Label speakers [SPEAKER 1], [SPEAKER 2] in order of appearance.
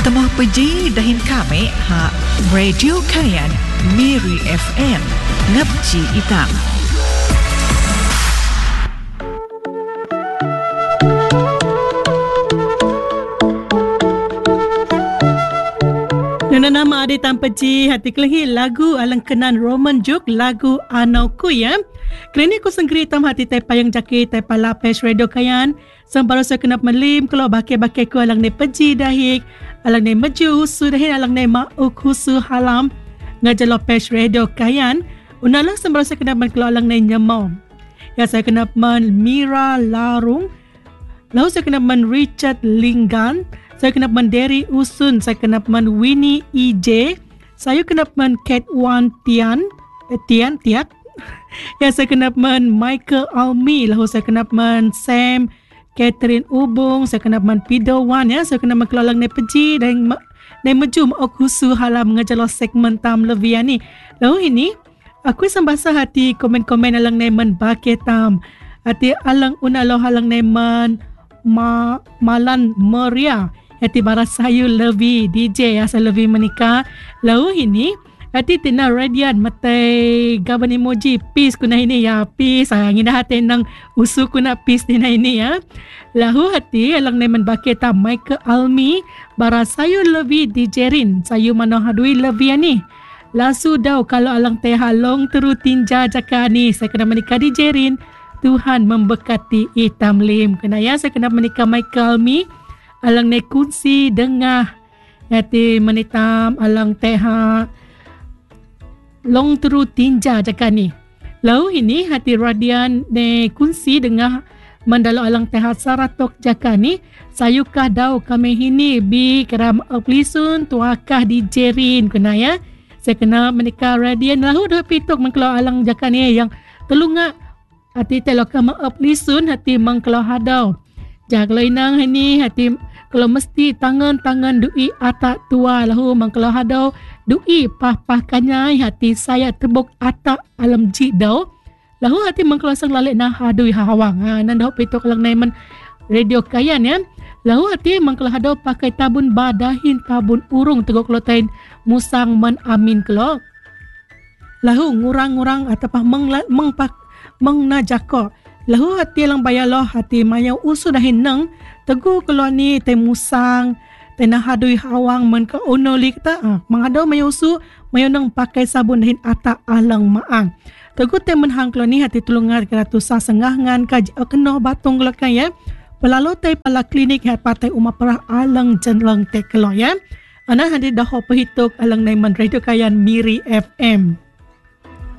[SPEAKER 1] Temah peji dahin kami ha Radio Kayan Miri FM Ngapci Itang.
[SPEAKER 2] Nama ada tampaci hati kelahi lagu alangkenan Roman Juk lagu Anau Ku ya. Kerana ku sengkeri tam hati tai payang jaki tai palapes Radio Kayan. Sembaro saya kenap melim kalau bakai-bakai ku alang ne peji dahik, alang ne maju husu dahin alang ne ma'uk husu halam ngajalopes Radio Kayan. Unalang sembaro saya kenap men kalau alang ne nyemau. Ya saya kenap men Mira Larung. Lalu saya kenap men Richard Linggan. Saya kenap man Derry Usun, saya kenap man Winnie EJ, saya kenap man Kat Wan Tiat. Ya, saya kenap man Michael Almi, lalu saya kenap man Sam Catherine Ubung, saya kenap man Pido Wan ya, saya kenap man kelolang ne peji dan maju mak husu halam mengajar segmen tam levian ni. Lalu ini aku sambasa hati komen-komen alang ne man bake tam. Hati alang unalo halang ne man Malan Maria. Hati barat sayu levi DJ ya saya levi menikah. Lalu ini hati tina radian matai gaban emoji peace kuna ini ya peace angin dah hati nang usu kuna peace tina ini ya. Lalu hati alang nemen baketa Michael Almi barat sayu levi DJ Rin sayu manohadui levi ni. Lasu dau kalau alang teh halong teru tinja jaka ni saya kena menikah DJ Rin. Tuhan memberkati itam lim. Kena ya saya kena menikah Michael Almi. Alang ne kunsi dengah hati menitam alang teha long teru tinja jaka ni. Lalu ini hati radian ne kunsi dengah mandalo alang teha saratok jaka ni. Sayukah dau kami hini bi keram aplisun tuakah di jerin kena ya. Saya kena menikah radian lalu dah pituk mengkelau alang jaka ni yang telunga hati telokah aplisun hati mengkelau hadau. Jaga inang ini hati kalau mesti tangan-tangan dui atak tua lahu mangkalo hadau dui pah-pah kanyai hati saya tebuk atak alam jidau lahu hati mangkalo sang lalek nah hadui hawang nan dah pitok lang naiman Radio Kayan ya lahu hati mangkalo hadau pakai tabun badahin tabun urung tegok lotain musang man amin kelo lahu ngurang-ngurang atapah mengnajako lahu hati lang bayaloh hati mayau usu dahin nang tegu kalau ni teh musang teh nahadui hawang men ka onoli kita menghadau mayusu mayu nang pakai sabun dahin atak alang maang tegu teh menhang kalau ni hati tulungan kena tusah sengahngan ka kenoh batung kelakang ya pelalo teh pala klinik hat patai umah perah alang jenlang teh kelo ya ana hadi dah perhituk alang naiman Radio Kayan Miri FM.